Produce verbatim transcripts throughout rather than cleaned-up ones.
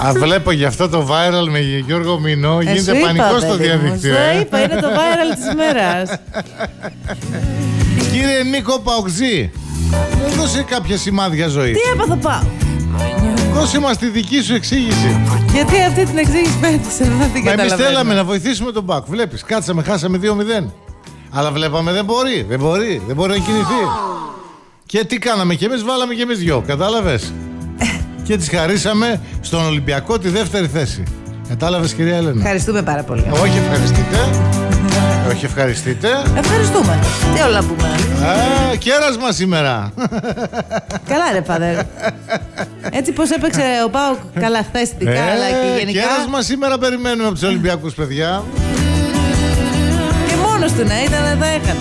Α, βλέπω γι' αυτό το viral με Γιώργο Μινό. Ε, γίνεται πανικό στο διαδίκτυο. Το είπα, είναι το viral της ημέρας. Κύριε Νίκο Παοξή, μου δώσε κάποια σημάδια ζωής. Τι έπαθα πάω. Δώσε μας τη δική σου εξήγηση. Γιατί αυτή την εξήγηση πέτυσε, δεν την καταλαβαίνω. Εμείς θέλαμε να βοηθήσουμε τον Πάκ. Βλέπεις, κάτσαμε, χάσαμε δύο μηδέν. Αλλά βλέπαμε δεν μπορεί, δεν μπορεί, δεν μπορεί να κινηθεί. Και τι κάναμε, και εμείς βάλαμε και εμείς δυο, κατάλαβες. Και τις χαρίσαμε στον Ολυμπιακό τη δεύτερη θέση. Κατάλαβες, κυρία Έλενα? Ευχαριστούμε πάρα πολύ. Όχι ευχαριστείτε. Όχι ευχαριστείτε. Ευχαριστούμε. Τι όλα να πούμε. Α, κέρασμα σήμερα. Καλά ρε φάδερ. Έτσι πως έπαιξε ο Πάοκ καλά χθεστικά, ε, αλλά και γενικά. Κέρασμα σήμερα περιμένουμε από τους Ολυμπιακούς, παιδιά. Και μόνος του να ήταν, θα έκανε.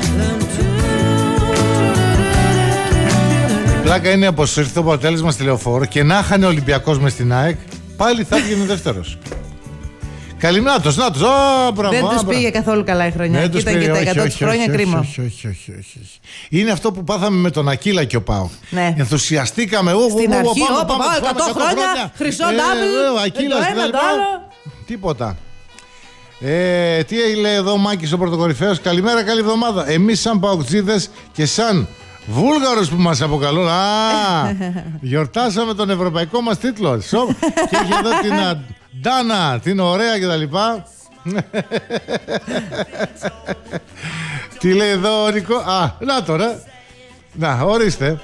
Πλάκα είναι πως ήρθε το αποτέλεσμα στη Λεωφόρο και να είχαν ο Ολυμπιακός μες στην ΑΕΚ, πάλι θα βγαίνει δεύτερος. Καλημνάτος, νάτος, α, μπράβο. Δεν τους πήγε καθόλου καλά η χρονιά. Δεν Και ήταν και τα εκατό της χρόνια, κρίμα. Όχι, όχι, όχι, όχι. Είναι αυτό που πάθαμε με τον Ακύλα και ο Πάο. Ναι. Ενθουσιαστήκαμε. Στην αρχή, όπα, πάω εκατό χρόνια, χρυσό ντάμπλ, Ακύλας το ένα, το άλλο. Τίποτα. Ε, τι λέει εδώ ο Μάκης ο πρωτοκορυφαίος? Καλημέρα, καλή εβδομάδα. Εμείς σαν Παοκτζίδες και σαν Βούλγαρος που μας αποκαλούν. Α, γιορτάσαμε τον ευρωπαϊκό μας τίτλο. Και έχει εδώ την Ντάνα, την ωραία κτλ. Τι λέει εδώ ο Νικό? Α, να τώρα. Να, ορίστε.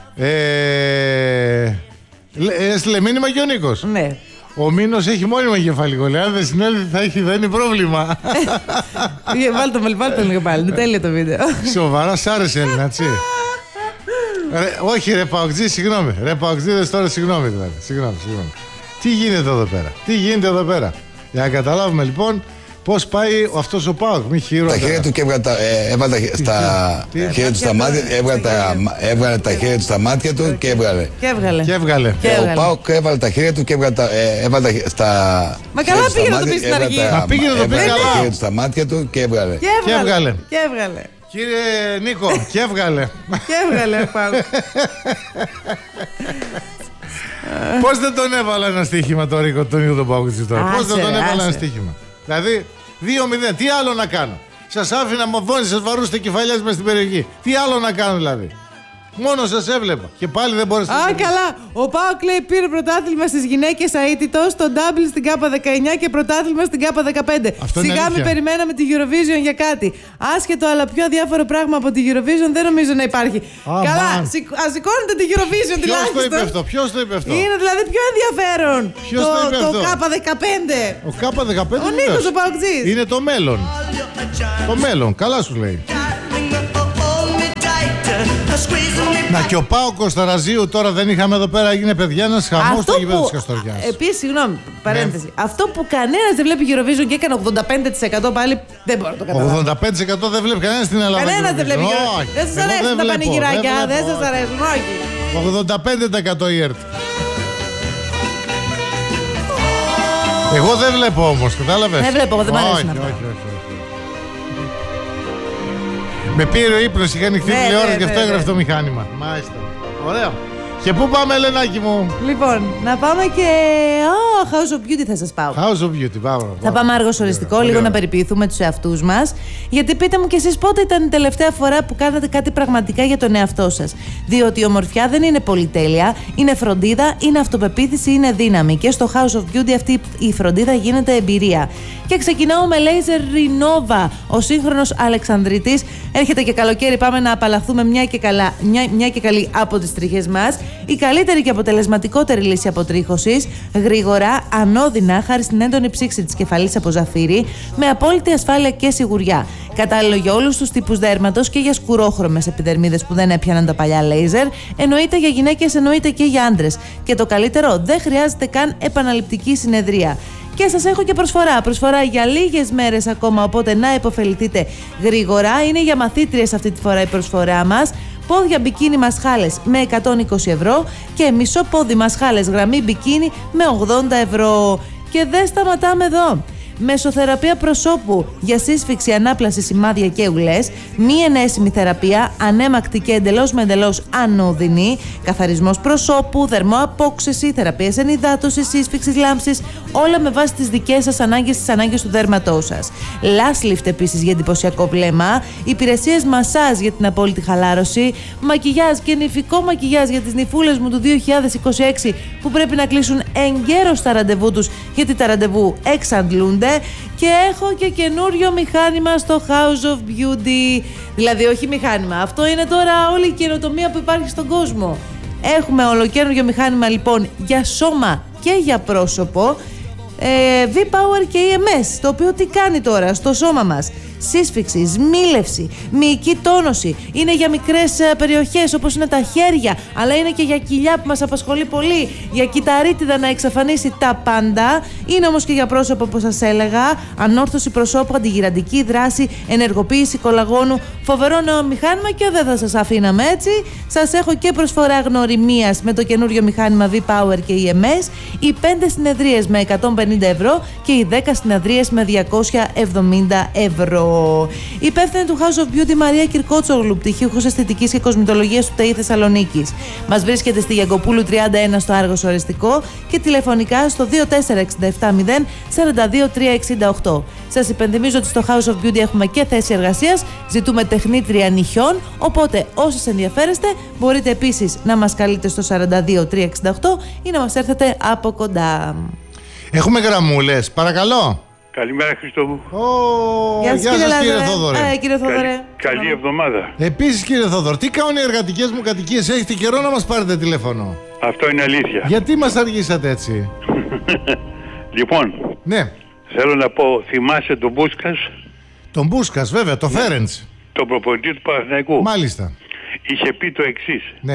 Ε, έστειλε μήνυμα και ο Νίκος. Ναι. Ο Μήνος έχει μόνιμα κεφαλικό. Λέει, αν δεν συνέλθει θα έχει δένει πρόβλημα. Βάλτε με, βάλτε λίγο πάλι. Είναι τέλειο το βίντεο. Σοβαρά, σ' άρεσε, Έλληνα, έτσι. Ρε, όχι ρε Παοκτζή, συγγνώμη. Ρε Παοκτζίδες τώρα, συγγνώμη δηλαδή. Συγγνώμη, συγγνώμη. Τι γίνεται εδώ πέρα, τι γίνεται εδώ πέρα. Για να καταλάβουμε λοιπόν πώς πάει αυτός ο Πάοκ. Μη χειρότερα. Τα χέρια του και έβγαλε τα, ε, έβαλε στα χέρια του στα μάτια, έβγαλε τα, έβγαλε τα χέρια του στα μάτια του και έβγαλε. Και έβγαλε. Και έβγαλε. Και ο Πάοκ έβαλε τα χέρια του και έβγαλε τα, ε, έβαλε τα, στα. Μα καλά πήγε να το πει στην αρχή. Μα πήγε να το πει καλά. Έβγαλε τα χέρια του στα μάτια του και έβγαλε. Και έβγαλε. Και έβγαλε. Κύριε Νίκο, και έβγαλε. Και έβγαλε ο Πάοκ. Πώς δεν τον έβαλα ένα στοίχημα το Ρίκο, τον ίδιο τον Παοκτζή τώρα? Πώς δεν τον έβαλα ένα στοίχημα? Δηλαδή, δύο μηδέν, τι άλλο να κάνω? Σας άφηνα μοβόνι, σας βαρούστε κεφαλιάς μες στην περιοχή. Τι άλλο να κάνω δηλαδή? Μόνο σας έβλεπα και πάλι δεν μπορούσα. Α, καλά. Ο Πάοκ λέει πήρε πρωτάθλημα στις γυναίκες αίτητος, το double στην Κάπα δεκαεννιά και πρωτάθλημα στην Κάπα δεκαπέντε. Σιγά μην περιμέναμε τη Eurovision για κάτι. Άσχετο αλλά πιο αδιάφορο πράγμα από τη Eurovision δεν νομίζω να υπάρχει. Α, καλά, man. ας σηκώνετε τη Eurovision τουλάχιστον. Ποιος το είπε αυτό, ποιος το είπε αυτό? Είναι δηλαδή πιο ενδιαφέρον. Ποιος το, το είπε το αυτό? Κάπα δεκαπέντε. Ο Κάπα δεκαπέντε. Ο Νίκος ο Παοκτζής. Είναι το μέλλον. Το μέλλον, καλά σου λέει. Να και ο Πάο Κωνσταραζίου τώρα δεν είχαμε εδώ πέρα, έγινε παιδιά ένας χαμός στο γήπεδο της Καστοριάς. Επίσης, συγγνώμη, παρένθεση. Ναι. Αυτό που κανένας δεν βλέπει Eurovision και έκανε ογδόντα πέντε τοις εκατό πάλι δεν μπορώ να το καταλάβω. ογδόντα πέντε τοις εκατό δεν βλέπει κανένας στην Ελλάδα. Κανένας δεν βλέπει Eurovision. Δεν σας αρέσουν τα πανηγυράκια, δεν σας αρέσουν, όχι. ογδόντα πέντε τοις εκατό η ΕΡΤ. Εγώ δεν βλέπω όμως, κατάλαβες? Δεν βλέπω, δεν μ' αρέσει να όχι, όχι, όχι. Με πήρε ο ύπνος, είχα ανοιχτή ναι, τηλεόραση ναι, και αυτό ναι, έγραφε ναι. το μηχάνημα. Μάλιστα. Ωραία. Και πού πάμε, Ελενάκη μου? Λοιπόν, να πάμε και. Oh, House of Beauty θα σας πάω. House of Beauty, πάμε. Θα πάμε άργος οριστικό, λίγο να περιποιηθούμε τους εαυτούς μας. Γιατί πείτε μου κι εσείς πότε ήταν η τελευταία φορά που κάνατε κάτι πραγματικά για τον εαυτό σας. Διότι η ομορφιά δεν είναι πολυτέλεια, είναι φροντίδα, είναι αυτοπεποίθηση, είναι δύναμη. Και στο House of Beauty αυτή η φροντίδα γίνεται εμπειρία. Και ξεκινάω με Laser Renova. Ο σύγχρονος Αλεξανδρίτης. Έρχεται και καλοκαίρι, πάμε να απαλλαχθούμε μια και, καλά, μια, μια και καλή από τις τρίχες μας. Η καλύτερη και αποτελεσματικότερη λύση αποτρίχωσης, γρήγορα, ανώδυνα, χάρη στην έντονη ψήξη της κεφαλής από ζαφύρι, με απόλυτη ασφάλεια και σιγουριά. Κατάλληλο για όλους τους τύπους δέρματος και για σκουρόχρωμες επιδερμίδες που δεν έπιαναν τα παλιά λέιζερ. Εννοείται για γυναίκες, εννοείται και για άντρες. Και το καλύτερο, δεν χρειάζεται καν επαναληπτική συνεδρία. Και σας έχω και προσφορά. Προσφορά για λίγες μέρες ακόμα, οπότε να υποφεληθείτε γρήγορα. Είναι για μαθήτριες αυτή τη φορά η προσφορά μας. Πόδια μπικίνι μασχάλες με εκατόν είκοσι ευρώ και μισό πόδι μασχάλες γραμμή μπικίνι με ογδόντα ευρώ. Και δεν σταματάμε εδώ. μεσοθεραπεία προσώπου για σύσφυξη, ανάπλαση, σημάδια και ουλές, μη ενέσιμη θεραπεία, ανέμακτη και εντελώς με εντελώς ανώδυνη, καθαρισμός προσώπου, δερμοαπόξεση, θεραπείες ενυδάτωσης, σύσφυξης, λάμψης, όλα με βάση τις δικές σας ανάγκες, τις ανάγκες του δέρματός σας. Lash lift επίσης για εντυπωσιακό βλέμμα, υπηρεσίες μασάζ για την απόλυτη χαλάρωση, μακιγιάζ και νηφικό μακιγιάζ για τις νηφούλες μου του δύο χιλιάδες είκοσι έξι που πρέπει να κλείσουν εγκαίρως τα ραντεβού τους γιατί τα ραντεβού εξαντλούνται, και έχω και καινούριο μηχάνημα στο House of Beauty. Δηλαδή όχι μηχάνημα, αυτό είναι τώρα όλη η καινοτομία που υπάρχει στον κόσμο. Έχουμε ολοκαίνουργιο μηχάνημα λοιπόν για σώμα και για πρόσωπο, ε, V-Power και ι εμ ες, το οποίο τι κάνει τώρα στο σώμα μας? Σύσφυξη, σμίλευση, μυϊκή τόνωση. Είναι για μικρές ε, περιοχές όπως είναι τα χέρια, αλλά είναι και για κοιλιά που μας απασχολεί πολύ, για κυταρίτιδα να εξαφανίσει τα πάντα. Είναι όμως και για πρόσωπο, όπως σας έλεγα, ανόρθωση προσώπου, αντιγυραντική δράση, ενεργοποίηση κολαγόνου. Φοβερό νέο μηχάνημα και δεν θα σας αφήναμε έτσι. Σας έχω και προσφορά γνωριμίας με το καινούριο μηχάνημα V-Power και ι εμ ες, οι πέντε συνεδρίες με εκατόν πενήντα ευρώ και οι δέκα συνεδρίες με διακόσια εβδομήντα ευρώ. Η υπεύθυνη του House of Beauty Μαρία Κυρκότσογλου, πτυχίουχος αισθητικής και κοσμητολογίας του ΤΕΙ Θεσσαλονίκης. Μας βρίσκεται στη Γιαγκοπούλου τριάντα ένα στο Άργος Οριστικό και τηλεφωνικά στο δύο τέσσερα έξι επτά μηδέν τέσσερα δύο τρία έξι οκτώ. Σας υπενθυμίζω ότι στο House of Beauty έχουμε και θέση εργασίας, ζητούμε τεχνίτρια νυχιών, οπότε όσοι ενδιαφέρεστε μπορείτε επίσης να μας καλείτε στο τέσσερα δύο τρία έξι οκτώ ή να μας έρθετε από κοντά. Έχουμε γραμμούλες, παρακαλώ. Καλημέρα, Χριστό μου. Oh, γεια σας, κύριε, κύριε Θόδωρε. Α, κύριε Θόδωρε. Καλή, καλή εβδομάδα. Επίσης, κύριε Θόδωρε, τι κάνουν οι εργατικές μου κατοικίες? Έχετε καιρό να μας πάρετε τηλέφωνο? Αυτό είναι αλήθεια. Γιατί μας αργήσατε έτσι? Λοιπόν, ναι. Θέλω να πω, θυμάσαι τον Μπούσκας? Τον Μπούσκας, βέβαια, το ναι. Φέρεντς. Τον προπονητή του Παναθηναϊκού. Μάλιστα. Είχε πει το εξής. Ναι.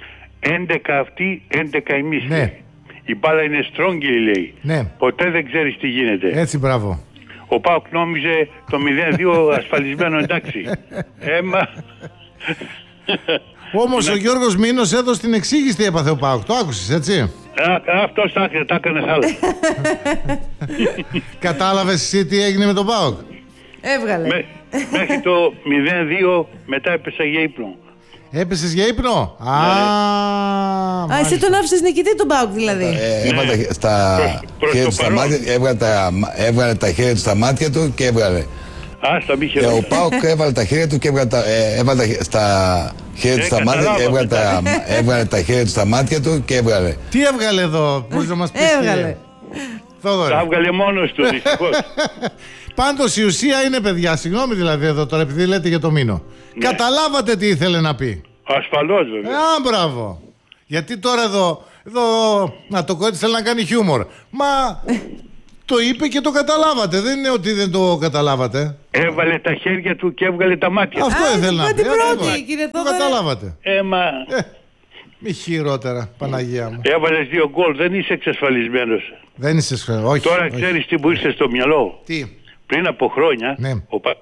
έντεκα αυτοί, έντεκα εμείς. Ναι. Η μπάλα είναι στρόγγυλη, λέει. Ναι. Ποτέ δεν ξέρεις τι γίνεται. Έτσι, μπράβο. Ο ΠΑΟΚ νόμιζε το μηδέν δύο ασφαλισμένο, εντάξει. Έμα. Όμως ο Γιώργος Μήνος έδωσε την εξήγηση τι έπαθε ο ΠΑΟΚ. Το άκουσες, έτσι? Αυτός τα έκανε άλλα. Κατάλαβες εσύ τι έγινε με τον ΠΑΟΚ? Έβγαλε. Μέ, μέχρι το μηδέν δύο μετά έπεσα για ύπνο. Έπεσες για ύπνο? Ναι. Α, Α, εσύ τον άφησες νικητή τον ΠΑΟΚ δηλαδή? Ε, έβαλε Ναι. τα, στα Προς- προς χέρια το του στα παρόν. μάτια, έβγαλε τα, έβγαλε τα χέρια του στα μάτια του και έβγαλε. Α, στα μη Και ο χέρια. Πάοκ έβαλε τα χέρια του και έβγαλε τα, ε, έβαλε τα, χέ- στα χέρια του Ε, στα μάτια, καταλάβαμε. έβγαλε τα, έβγαλε τα χέρια του στα μάτια του και έβγαλε. τι έβγαλε εδώ, μπορείς να μας πεις? Έβγαλε. Θόδωρε. Τα έβγαλε μόνος του, δυστυχώς. Πάντως η ουσία είναι, παιδιά, συγγνώμη δηλαδή εδώ τώρα επειδή λέτε για το Μήνο. Ναι. Καταλάβατε τι ήθελε να πει? Ασφαλώς, βέβαια. Α, μπράβο. Γιατί τώρα εδώ, εδώ να το κότσι θέλει να κάνει χιούμορ. Μα το είπε και το καταλάβατε. Δεν είναι ότι δεν το καταλάβατε. Έβαλε τα χέρια του και έβγαλε τα μάτια. Αυτό Α, ήθελε να είπα πει. την πρώτη, Ακριβώς. κύριε Το Θόδωρε. καταλάβατε. Ε, μα Ε, μη χειρότερα, Παναγία μου. έβαλες δύο γκολ, δεν είσαι εξασφαλισμένος. Δεν είσαι σφαίρα. Όχι. Τώρα όχι. ξέρεις τι μου ήρθε στο μυαλό. Τι. Πριν από χρόνια, Ναι. ο Πα...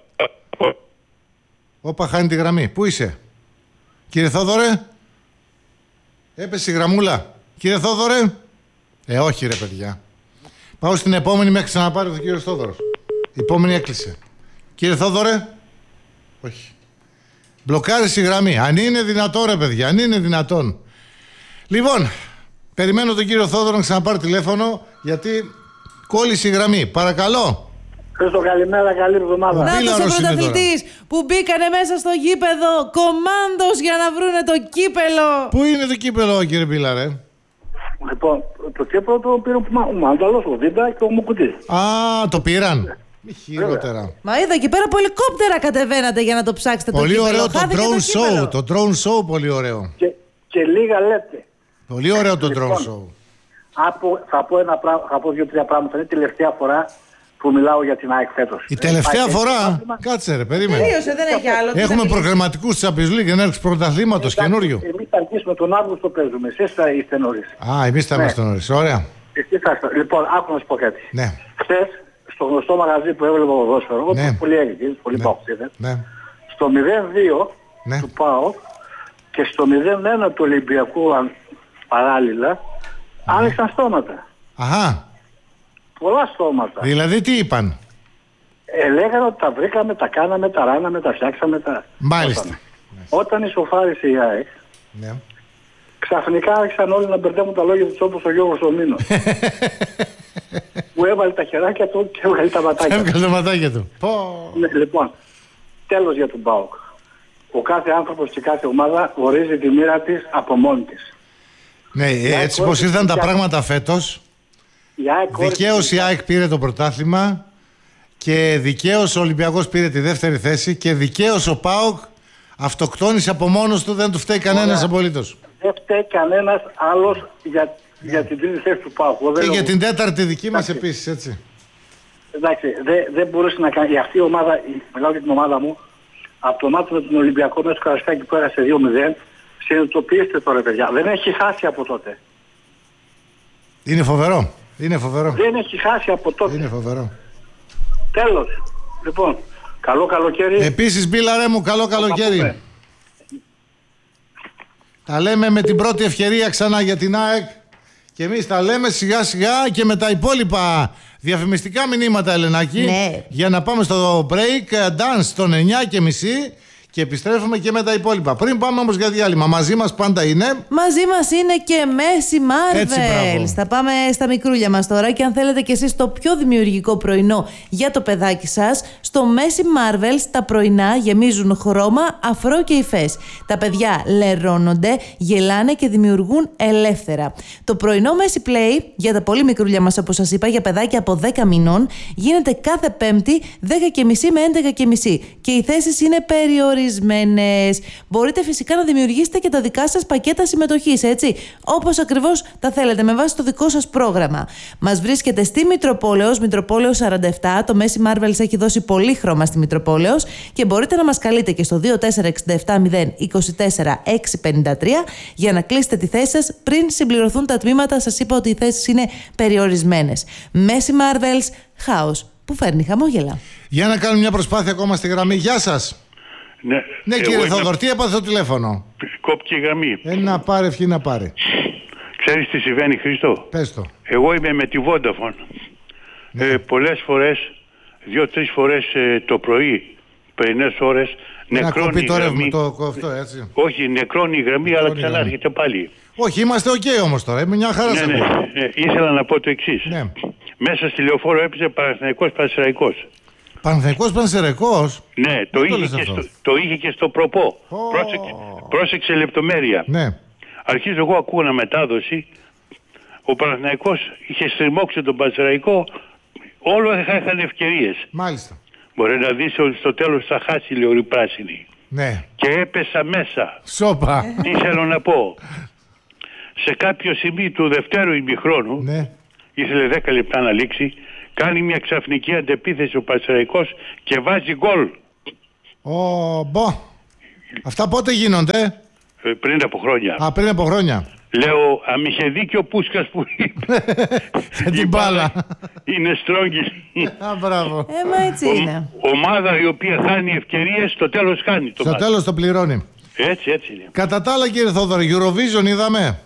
Όπα, χάνει τη γραμμή. Πού είσαι? Κύριε Θόδωρε. Έπεσε η γραμμούλα. Κύριε Θόδωρε. Ε, όχι ρε παιδιά. Πάω στην επόμενη μέχρι ξαναπάρει ο κύριος Θόδωρος. Η επόμενη έκλεισε. Κύριε Θόδωρε. Όχι. Μπλοκάρισε η γραμμή. Αν είναι δυνατόν ρε παιδιά. Αν είναι δυνατόν. Λοιπόν, περιμένω τον κύριο Θόδωρο να ξαναπάρει τηλέφωνο γιατί κόλλησε η γραμμή. Παρακαλώ. Χρήστο, καλημέρα, καλή εβδομάδα. Να Πίλαρος ο είναι πρωταθλητής που μπήκανε μέσα στο γήπεδο κομμάντος για να βρούνε το κύπελο. Πού είναι το κύπελο, κύριε Πίλαρε? Λοιπόν, το κύπρο το πήρε ο Μάνταλος, ο Δίντα και ο Μουκουτής. Α, το πήραν. Μη χειρότερα. Μα είδα εκεί πέρα από ελικόπτερα κατεβαίνατε για να το ψάξετε το Πολύ κύπελο. ωραίο το Χάθηκε drone κύπελο. show. Το drone show πολύ ωραίο. Και, και λίγα λέτε. Πολύ ωραίο το drone Λοιπόν, show. Από, θα, πω ένα, πρά- θα πω δύο-τρία πράγματα. Είναι η τελευταία φορά που μιλάω για την ΑΕΚ φέτος. Η τελευταία Υπάρχει φορά. πρωτάθλημα. Κάτσε ρε, περίμενε. Τελείωσε, δεν έχει άλλο. Τι Έχουμε θα πει. προγραμματικούς της Champions League, έναρξη πρωταθλήματος Εντάξει, καινούριου. Εμείς θα αρχίσουμε τον Αύγουστο παίζουμε. Εσείς θα είστε νωρίς. Α, εμείς θα είμαστε νωρίς. Ωραία. Εσείς θα είστε. Λοιπόν, άκου να σου πω κάτι. Ναι, Χθες, στο γνωστό μαγαζί που έβλεπα ποδόσφαιρο, Ναι. όπως πολλοί Έλληνες, πολλοί Ναι. παοξίδες, ναι. στο μηδέν δύο Ναι. του ΠΑΟΚ και στο μηδέν ένα του Ολυμπιακού αν- παράλληλα άνοιξαν στόματα. Αχα. πολλά στόματα. Δηλαδή τι είπαν? Ε, λέγανε ότι τα βρήκαμε, τα κάναμε, τα ράναμε, τα φτιάξαμε. Τα... Μάλιστα. Όταν, όταν ισοφάρισε η ΑΕΚ, ναι. ξαφνικά άρχισαν όλοι να μπερδεύουν τα λόγια τους όπως ο Γιώργος ο Μήνος. Που έβαλε τα χεράκια του και έβγαλε τα ματάκια του. Έβγαλε τα ματάκια του. Ναι, λοιπόν, τέλος για τον ΠΑΟΚ. Ο κάθε άνθρωπος και κάθε ομάδα ορίζει τη μοίρα της από μόνη της. Ναι, έτσι πως ήρθαν τα πράγματα φέτος, δικαίως η ΑΕΚ πήρε το πρωτάθλημα και δικαίως ο Ολυμπιακός πήρε τη δεύτερη θέση και δικαίως ο ΠΑΟΚ αυτοκτόνησε από μόνος του, δεν του φταίει κανένας απολύτως. Δεν φταίει κανένας άλλος για, για την τρίτη θέση του ΠΑΟΚ. Και για την τέταρτη δική μας επίσης, έτσι. Εντάξει, δεν δε μπορούσε να κάνει. Αυτή η ομάδα, μιλάω για την ομάδα μου, από το μάτι με τον Ολυμπιακό μέσα στο Καρασκάκι που έγραψε δύο μηδέν, συνειδητοποιήστε τώρα παιδιά, δεν έχει χάσει από τότε. Είναι φοβερό, είναι φοβερό. Δεν έχει χάσει από τότε. Είναι φοβερό. Τέλος. Λοιπόν, καλό καλοκαίρι. Επίσης Μπίλαρε μου, καλό καλοκαίρι. Τα λέμε με την πρώτη ευκαιρία ξανά για την ΑΕΚ και εμείς τα λέμε σιγά σιγά και με τα υπόλοιπα διαφημιστικά μηνύματα, Ελενάκη, ναι. Για να πάμε στο break dance των εννιά και μισή και επιστρέφουμε και με τα υπόλοιπα. Πριν πάμε όμως για διάλειμμα, μαζί μας πάντα είναι... Μαζί μας είναι και Μέση Marvels. Θα πάμε στα μικρούλια μας τώρα και αν θέλετε κι εσείς το πιο δημιουργικό πρωινό για το παιδάκι σας, στο Μέση Marvels τα πρωινά γεμίζουν χρώμα, αφρό και υφές. Τα παιδιά λερώνονται, γελάνε και δημιουργούν ελεύθερα. Το πρωινό Μέση Play για τα πολύ μικρούλια μας, όπως σας είπα, για παιδάκια από δέκα μηνών, γίνεται κάθε Πέμπτη δέκα και μισή με έντεκα και μισή και οι θέσεις είναι περιορισμένες. Μπορείτε φυσικά να δημιουργήσετε και τα δικά σας πακέτα συμμετοχής, έτσι, όπως ακριβώς τα θέλετε, με βάση το δικό σας πρόγραμμα. Μας βρίσκεται στη Μητροπόλεως, Μητροπόλεως σαράντα επτά. Το Μέση Marvels έχει δώσει πολύ χρώμα στη Μητροπόλεως και μπορείτε να μας καλείτε και στο δύο τέσσερα έξι επτά μηδέν δύο τέσσερα έξι πέντε τρία για να κλείσετε τη θέση σας πριν συμπληρωθούν τα τμήματα. Σας είπα ότι οι θέσεις είναι περιορισμένες. Μέση Marvels, χάος που φέρνει χαμόγελα. Για να κάνουμε μια προσπάθεια ακόμα στη γραμμή. Γεια σας. Ναι, ναι κύριε Θοδωρ, τι έπαθε το τηλέφωνο? Κόπηκε η γραμμή. Ε, να πάρει, ευχή να πάρει. Ξέρεις τι συμβαίνει, Χρήστο? Πες το. Εγώ είμαι με τη Vodafone. Ναι. Ε, πολλές φορές, δύο-τρεις φορές ε, το πρωί, πρωινές ώρες, νεκρώνει η γραμμή. Το κοφτό, έτσι. Όχι, νεκρώνει η γραμμή, νεκρώνει αλλά ξανά έρχεται πάλι. Όχι, είμαστε οκ okay όμως τώρα. Είμαι μια χαρά. Ναι, ναι, ναι. Ήθελα να πω το εξής. Ναι. Μέσα στη λεωφόρο έπαιζε Παναθηναϊκός Πανσεραϊκός. Παναθηναϊκός Πανσεραϊκός. Ναι, το είχε, στο, το είχε και στο προπό. Oh. Πρόσεξε, πρόσεξε λεπτομέρεια. Ναι. Αρχίζω εγώ ακούω αναμετάδοση. Ο Παναθηναϊκός είχε στριμώξει τον Πανσεραϊκό. Όλο είχαν ευκαιρίες. Μάλιστα. Μπορεί να δεις ότι στο τέλος θα χάσει η λεωρή πράσινη. Ναι. Και έπεσα μέσα. Σόπα. Τι θέλω να πω. Σε κάποιο σημείο του δευτέρου ημιχρόνου, ναι. ήθελε δέκα λεπτά να λήξει, κάνει μια ξαφνική αντεπίθεση ο Πανσεραϊκός και βάζει γκολ. Ω, μπο. Αυτά πότε γίνονται? Ε, πριν από χρόνια. Α, πριν από χρόνια. Λέω, αν είχε δίκιο ο Πούσκας που είπε. την μπάλα. Είναι στρόγγυλη. Α, μπράβο. Ε, μα έτσι είναι. Ο, ομάδα η οποία χάνει ευκαιρίες, στο τέλος χάνει. Το στο τέλος το πληρώνει. Έτσι, έτσι είναι. Κατά τα άλλα, κύριε Θόδωρο, Eurovision είδαμε.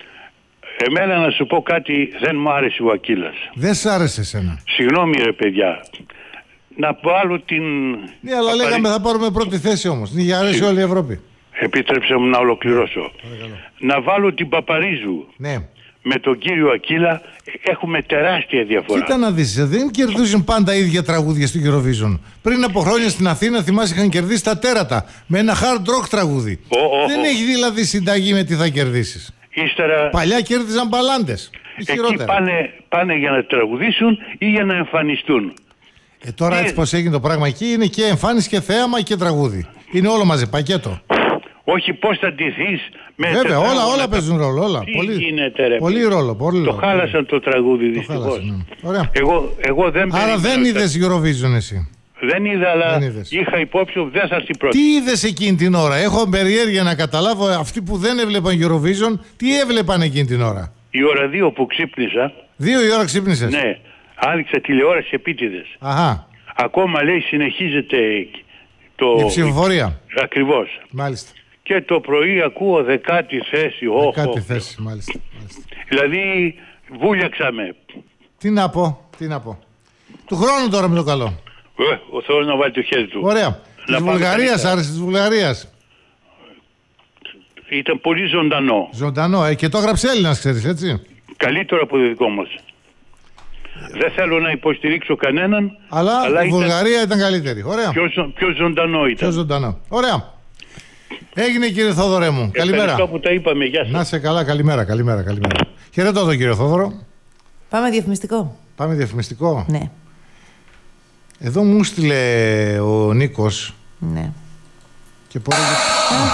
Εμένα να σου πω κάτι, δεν μου άρεσε ο Ακύλας. Δεν σ' άρεσε εσένα? Συγγνώμη ρε παιδιά. Να βάλω την... Ναι, αλλά λέγαμε θα πάρουμε πρώτη θέση όμως. Για αρέσει όλη η Ευρώπη. Επιτρέψτε μου να ολοκληρώσω. Παρακαλώ. Να βάλω την Παπαρίζου. Ναι. Με τον κύριο Ακύλα έχουμε τεράστια διαφορά. Κοίτα να δεις, δεν κερδίζουν πάντα ίδια τραγούδια στο Eurovision. Πριν από χρόνια στην Αθήνα, θυμάσαι, είχαν κερδίσει τα τέρατα με ένα hard rock τραγούδι. Ο, ο, δεν ο. έχει δηλαδή συνταγή με τι θα κερδίσεις. Ύστερα... Παλιά κέρδιζαν μπαλάντες. Εκεί πάνε, πάνε για να τραγουδήσουν ή για να εμφανιστούν. Ε, τώρα τι... έτσι πως έγινε το πράγμα εκεί, είναι και εμφάνιση και θέαμα και τραγούδι. Είναι όλο μαζί, πακέτο. Όχι πώς θα ντυθείς με... Βέβαια, όλα, όλα παίζουν ρόλο. Όλα. Τι πολύ, γίνεται ρε. Πολύ ρόλο. Πολύ το χάλασαν το τραγούδι δυστυχώς. Ναι. Εγώ, εγώ δεν Άρα δεν είδες Eurovision εσύ? Δεν είδα, αλλά δεν είχα υπόψη ότι δεν θα έρθει πρώτη. Τι είδες εκείνη την ώρα? Έχω περιέργεια να καταλάβω αυτοί που δεν έβλεπαν Eurovision, τι έβλεπαν εκείνη την ώρα? Η ώρα δύο που ξύπνησα. Δύο η ώρα ξύπνησες? Ναι. Άνοιξα τηλεόραση επίτηδες. Αχα. Ακόμα λέει συνεχίζεται το... η ψηφοφορία. Ακριβώς. Μάλιστα. Και το πρωί ακούω δεκάτη θέση. Δεκάτη όχο. θέση, μάλιστα, μάλιστα. Δηλαδή βούλιαξαμε. Τι να πω, Τι να πω. Του χρόνου τώρα με το καλό. Ε, ο Θεός να βάλει το χέρι του. Ωραία. Της Βουλγαρίας, άρεσε της Βουλγαρίας. Ήταν πολύ ζωντανό. Ζωντανό. Ε, και το έγραψε Έλληνας, ξέρεις, έτσι. Καλύτερο από το δικό μας. Δεν θέλω να υποστηρίξω κανέναν. Αλλά, αλλά η ήταν... Βουλγαρία ήταν καλύτερη. Ωραία. Πιο, ζω... πιο ζωντανό ήταν. Πιο ζωντανό. Ωραία. Έγινε, κύριε Θόδωρέ μου. Ε, καλημέρα. Ευχαριστώ που τα είπαμε. Γεια σας. Να σε καλά. Καλημέρα, καλημέρα, καλημέρα. Χαιρετώ τον κύριο Θόδωρο. Πάμε διαφημιστικό. Πάμε διαφημιστικό. Ναι. Εδώ μου στείλε ο Νίκος. Ναι. Και πω,